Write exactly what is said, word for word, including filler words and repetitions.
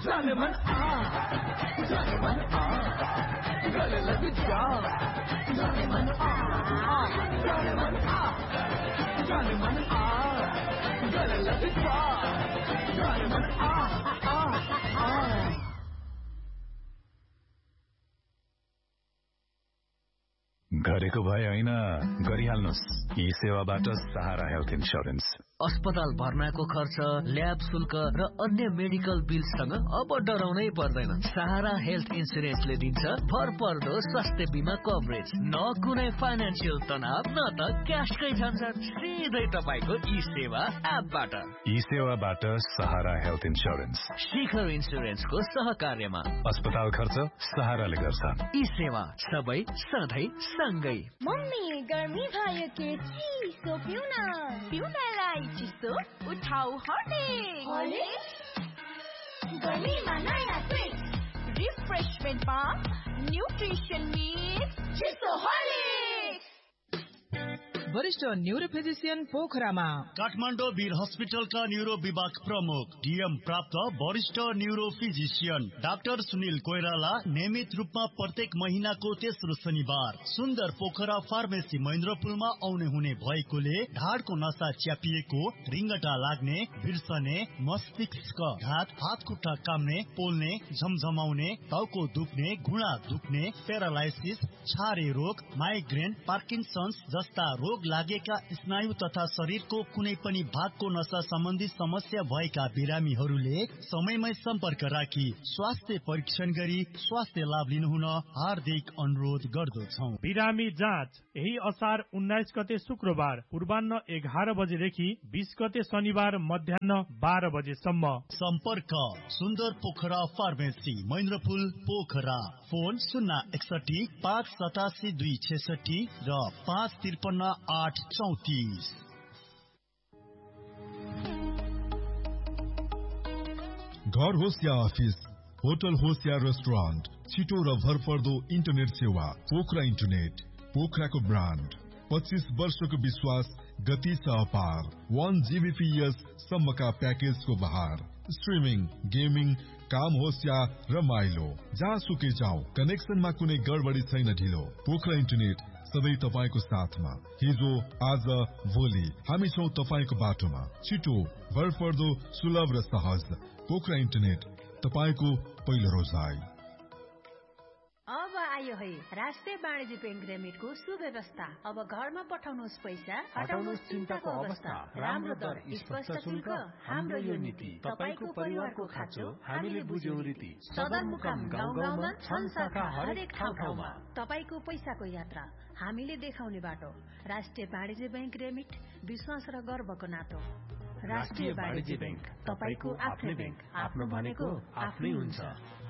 जाने मन आ जाने मन आ गले लग जा जाने मन आ जाने मन आ जाने मन आ गले लग जा जाने मन आ आ आ गरेको भए हैन गरिहाल्नुस् यी सेवाबाट सहारा हेल्थ इन्स्योरेन्स। अस्पताल भर्नाको खर्च, ल्याब शुल्क र अन्य मेडिकल बिलसँग अब डराउनै पर्दैन। सहारा हेल्थ इन्स्योरेन्सले दिन्छ भरपर्दो स्वास्थ्य बीमा कभरेज, न कुनै फाइनान्सियल तनाव न त क्याशकै झन्झट, सिधै तपाईको ई सेवा एपबाट। ई सेवाबाट सहारा हेल्थ इन्स्योरेन्स शिखर इन्स्योरेन्सको सहकार्यमा। अस्पताल खर्च सहाराले गर्छ। ई सेवा सबै सधैँ सँगै। मम्मी गर्मी भयो के चिसो पिउन पिउनलाई चिसो उठाउ हर्लिक्स गर्मीमा नयाँ ट्विस्ट रिफ्रेशमेन्टमा न्युट्रिसन मिक्स चिसो हर्लिक्स। वरिष्ठ न्यूरो फिजिशियन पोखरामा काठमाडौँ वीर हस्पिटलका न्यूरो विभाग प्रमुख डीएम प्राप्त वरिष्ठ neuro physician doctor Sunil Koirala नियमित रूपमा प्रत्येक महीनाको तेस्रो शनिबार सुन्दर पोखरा फार्मेसी महेन्द्रपुलमा आउने हुने भएकोले ढाडको नसा च्यापिएको, रिङ्गटा लाग्ने, बिर्सने, मस्तिष्क घात, हात खुट्टा काम्ने, पोल्ने, झमझमाउने, टाउको दुख्ने, घुँडा दुख्ने, प्यारालाइसिस, छारे रोग, माइग्रेन, पार्किन्सन्स जस्ता रोग लागेका स्नायु तथा शरीरको कुनै पनि भागको नसा सम्बन्धी समस्या भएका बिरामीहरूले समयमै सम्पर्क राखी स्वास्थ्य परीक्षण गरी स्वास्थ्य लाभ लिनुहुन हार्दिक अनुरोध गर्दछौं। बिरामी जाँच यही असार उन्नाइस गते शुक्रबार पूर्वान्न एघार बजेदेखि बीस गते शनिबार मध्याह बाह्र बजेसम्म। सम्पर्क सुन्दर पोखरा फार्मेसी महेन्द्रपुल पोखरा। फोन शून्य एकसठी पाँच सतासी दुई छेसठी र पाँच त्रिपन्न आठ चौतीस। घर होस् या अफिस, होटल होस् या रेस्टुरेन्ट, छिटो र भरपर्दो इन्टरनेट सेवा पोखरा इन्टरनेट। पोखराको ब्रान्ड, पच्चीस वर्षको विश्वास, गति छ अपार। वन जीबीपीएस सम्मका प्याकेजको बहार। स्ट्रिमिङ, गेमिङ, काम होस् या रमाइलो, जहाँ सुकै जाऊ कनेक्सनमा कुनै गडबडी छैन ढिलो। पोखरा इन्टरनेट सधैँ तपाईको साथमा। हिजो आज भोलि हामी छौं तपाईको बाटोमा। छिटो, भरपर्दो, सुलभ र सहज पोखरा इन्टरनेट तपाईको पहिलो रोजाइ। अब आयो है राष्ट्रिय वाणिज्य बैंक रेमिटको सुव्यवस्था। अब घरमा पठाउनुहोस् पैसा, हटाउनुहोस् चिन्ताको अवस्था। राम्रो दर, स्पष्ट शुल्क, हाम्रो यो नीति। तपाईको परिवारको खाँचो हामीले बुझ्यौ रीति। सदरमुकाम गाउँ गाउँमा छन् शाखा हरेक ठाउँ ठाउँमा। तपाईको पैसाको यात्रा हामीले देखाउने बाटो। राष्ट्रिय वाणिज्य बैंक रेमिट, विश्वास र गर्वको नातो। राष्ट्रिय वाणिज्य बैंक, तपाईको आफ्नै बैंक। आफ्नो भनेको आफ्नै हुन्छ।